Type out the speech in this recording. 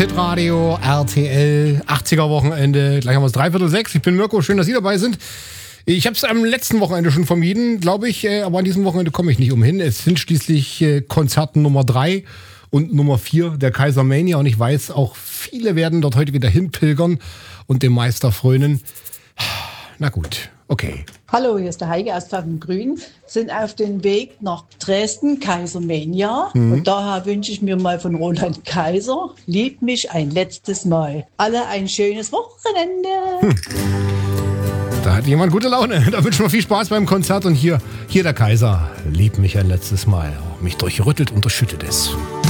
Hitradio, RTL, 80er Wochenende, gleich haben wir es 5:45. Ich bin Mirko, schön, dass Sie dabei sind. Ich habe es am letzten Wochenende schon vermieden, glaube ich, aber an diesem Wochenende komme ich nicht umhin. Es sind schließlich Konzerten Nummer 3 und Nummer 4 der Kaisermania und ich weiß, auch viele werden dort heute wieder hinpilgern und dem Meister frönen. Na gut, okay. Hallo, hier ist der Heike aus Pfaffengrün. Sind auf dem Weg nach Dresden, Kaisermania. Und daher wünsche ich mir mal von Roland Kaiser, lieb mich ein letztes Mal. Alle ein schönes Wochenende. Da hat jemand gute Laune. Da wünschen wir viel Spaß beim Konzert. Und hier der Kaiser, lieb mich ein letztes Mal. Mich durchrüttelt und durchschüttet es.